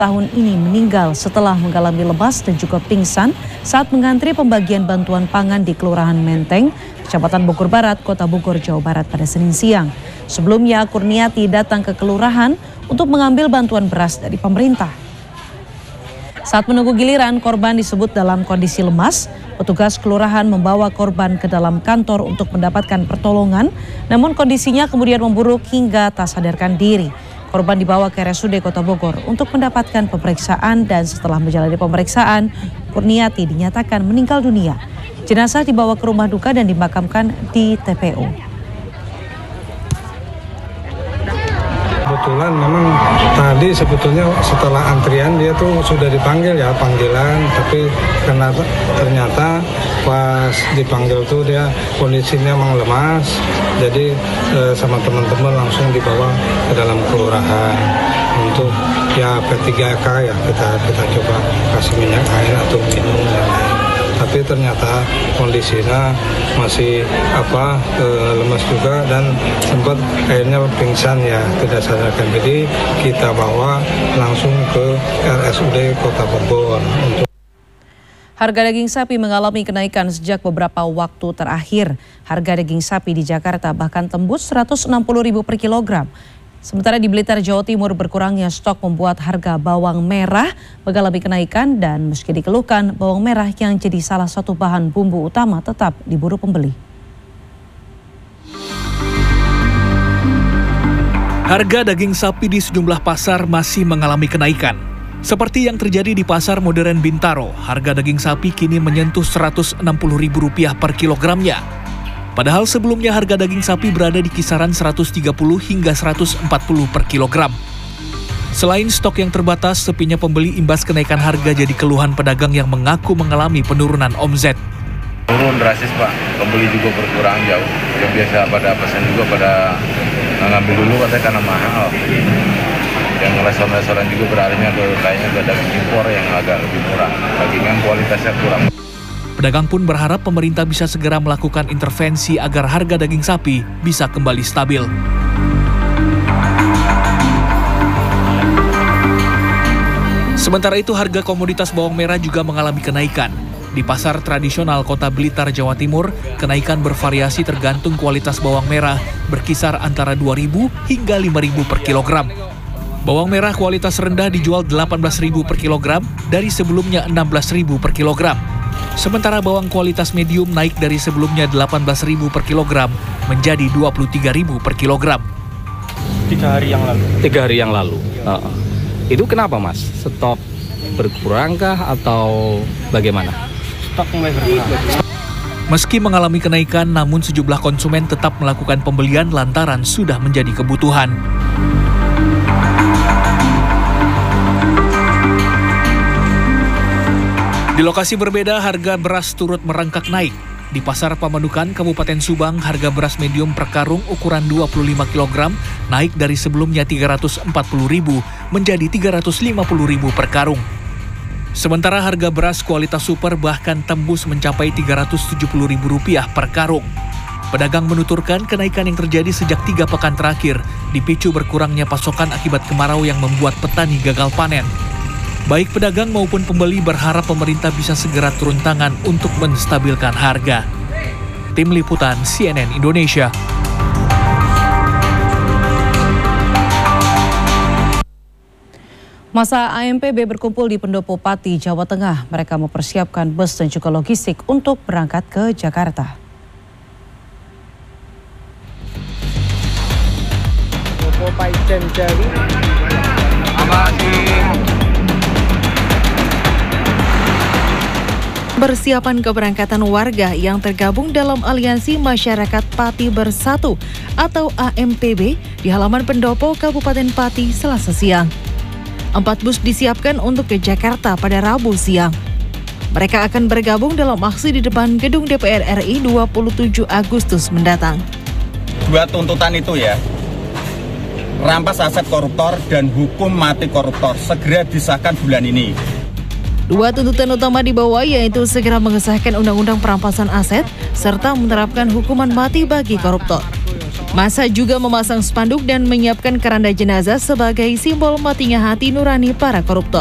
tahun ini meninggal setelah mengalami lemas dan juga pingsan saat mengantri pembagian bantuan pangan di Kelurahan Menteng, Kecamatan Bogor Barat, Kota Bogor, Jawa Barat pada Senin siang. Sebelumnya, Kurniati datang ke kelurahan untuk mengambil bantuan beras dari pemerintah. Saat menunggu giliran, korban disebut dalam kondisi lemas. Petugas kelurahan membawa korban ke dalam kantor untuk mendapatkan pertolongan, namun kondisinya kemudian memburuk hingga tak sadarkan diri. Korban dibawa ke RSUD Kota Bogor untuk mendapatkan pemeriksaan dan setelah menjalani pemeriksaan, Kurniati dinyatakan meninggal dunia. Jenazah dibawa ke rumah duka dan dimakamkan di TPU. Kebetulan memang tadi sebetulnya setelah antrian dia tuh sudah dipanggil ya, panggilan, tapi karena ternyata pas dipanggil tuh dia kondisinya memang lemas, jadi sama teman-teman langsung dibawa ke dalam kelurahan untuk ya P3K ya, kita coba kasih minyak air atau minum dan lain. Tapi ternyata kondisinya masih lemas juga dan sempat akhirnya pingsan ya, tidak sadarkan diri. Kita bawa langsung ke RSUD Kota Bogor. Harga daging sapi mengalami kenaikan sejak beberapa waktu terakhir. Harga daging sapi di Jakarta bahkan tembus Rp160.000 per kilogram. Sementara di Blitar, Jawa Timur, berkurangnya stok membuat harga bawang merah mengalami kenaikan dan meski dikeluhkan, bawang merah yang jadi salah satu bahan bumbu utama tetap diburu pembeli. Harga daging sapi di sejumlah pasar masih mengalami kenaikan. Seperti yang terjadi di Pasar Modern Bintaro, harga daging sapi kini menyentuh Rp160.000 per kilogramnya. Padahal sebelumnya harga daging sapi berada di kisaran 130 hingga 140 per kilogram. Selain stok yang terbatas, sepinya pembeli imbas kenaikan harga jadi keluhan pedagang yang mengaku mengalami penurunan omzet. Turun drastis Pak, pembeli juga berkurang jauh. Yang biasa pada pesan juga pada ngambil dulu katanya karena mahal. Yang restoran-restoran juga beralihnya kayaknya ke daging impor yang agak lebih murah. Dagingan kualitasnya kurang. Pedagang pun berharap pemerintah bisa segera melakukan intervensi agar harga daging sapi bisa kembali stabil. Sementara itu, harga komoditas bawang merah juga mengalami kenaikan. Di pasar tradisional Kota Blitar, Jawa Timur, kenaikan bervariasi tergantung kualitas bawang merah, berkisar antara Rp2.000 hingga Rp5.000 per kilogram. Bawang merah kualitas rendah dijual Rp18.000 per kilogram dari sebelumnya Rp16.000 per kilogram. Sementara bawang kualitas medium naik dari sebelumnya Rp18.000 per kilogram menjadi Rp23.000 per kilogram. 3 hari yang lalu. 3 hari yang lalu. Itu kenapa Mas? Stok berkurangkah atau bagaimana? Stok mulai berkurang. Meski mengalami kenaikan, namun sejumlah konsumen tetap melakukan pembelian lantaran sudah menjadi kebutuhan. Di lokasi berbeda, harga beras turut merangkak naik. Di Pasar Pamanukan, Kabupaten Subang, harga beras medium per karung ukuran 25 kg naik dari sebelumnya Rp340.000 menjadi Rp350.000 per karung. Sementara harga beras kualitas super bahkan tembus mencapai Rp370.000 per karung. Pedagang menuturkan kenaikan yang terjadi sejak 3 pekan terakhir dipicu berkurangnya pasokan akibat kemarau yang membuat petani gagal panen. Baik pedagang maupun pembeli berharap pemerintah bisa segera turun tangan untuk menstabilkan harga. Tim Liputan CNN Indonesia. Masa AMPB berkumpul di Pendopo Pati, Jawa Tengah. Mereka mempersiapkan bus dan juga logistik untuk berangkat ke Jakarta. Persiapan keberangkatan warga yang tergabung dalam Aliansi Masyarakat Pati Bersatu atau AMPB di halaman Pendopo, Kabupaten Pati, Selasa siang. 4 bus disiapkan untuk ke Jakarta pada Rabu siang. Mereka akan bergabung dalam aksi di depan gedung DPR RI 27 Agustus mendatang. 2 tuntutan itu ya, rampas aset koruptor dan hukum mati koruptor segera disahkan bulan ini. 2 tuntutan utama dibawa yaitu segera mengesahkan Undang-Undang Perampasan Aset serta menerapkan hukuman mati bagi koruptor. Massa juga memasang spanduk dan menyiapkan keranda jenazah sebagai simbol matinya hati nurani para koruptor.